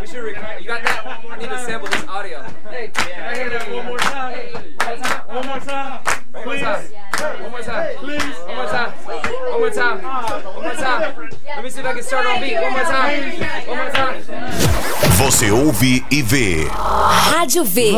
should record. You got that? I need to sample this audio. Hey, can I hear that one more time? One more time. One more time. One more time. Please. One more time. One more time. One more time. Let me see if I can start on beat. One more time. One more time. Você ouve e vê. Rádio V.